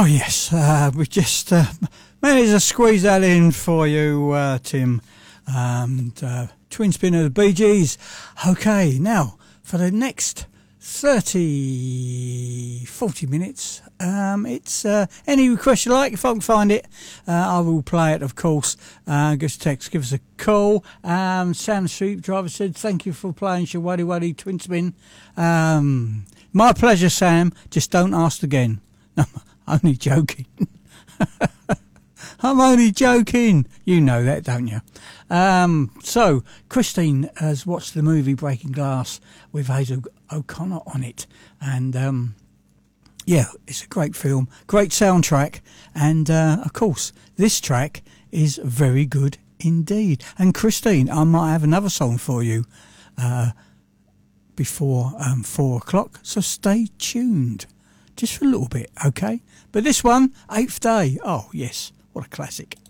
Oh yes, we just managed to squeeze that in for you, Tim. Twin spin of the Bee Gees. Okay, now for the next 40 minutes, it's any request you like. If I can find it, I will play it, of course. Give us a text, give us a call. Sam Street Driver said, thank you for playing Shawaddy Waddy Twin Spin. My pleasure, Sam. Just don't ask again. No, only joking. I'm only joking. You know that, don't you? So, Christine has watched the movie Breaking Glass with Hazel O'Connor on it. And, yeah, it's a great film, great soundtrack. And, of course, this track is very good indeed. And, Christine, I might have another song for you before 4 o'clock. So stay tuned. Just for a little bit, okay? But this one, Eighth Day. Oh, yes. What a classic.